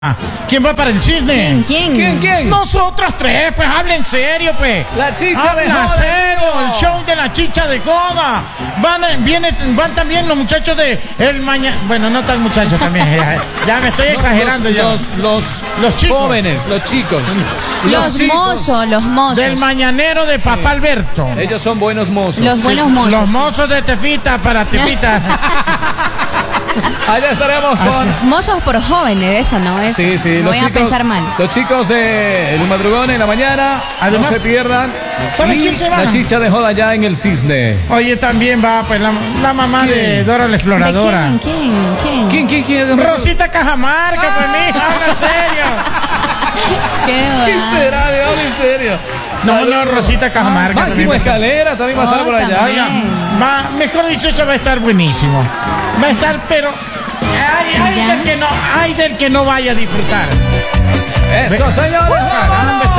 ¿Quién va para el cisne? ¿Quién? Nosotros tres, pues hablen en serio, pues. La chicha de Habla joda. serio, el show de la chicha de joda. Van también los muchachos de el mañana. Bueno, no tan muchachos también. Ya me estoy exagerando Los chicos. Jóvenes, los chicos. Los mozos. Del mañanero de Papá Alberto. Ellos son buenos mozos. Los buenos mozos. Los mozos de Tefita para Tefita. Allá estaremos con... Mozos por jóvenes, eso no es. Sí, No voy a pensar mal. Los chicos de El Madrugón en la mañana. Además, no se pierdan. ¿sabe Y quién se va? la chicha de joda ya en el cisne. Oye, también va pues la mamá de Dora la Exploradora. ¿Quién? Rosita Cajamarca, pues mija, habla en serio. ¿Qué va? será? Habla en serio. No, Rosita Cajamarca. Máximo también. Escalera también va a estar por allá. también. Oiga, mejor dicho, eso va a estar buenísimo. Va a estar, pero hay del que no vaya a disfrutar. Eso, señores. Caramba,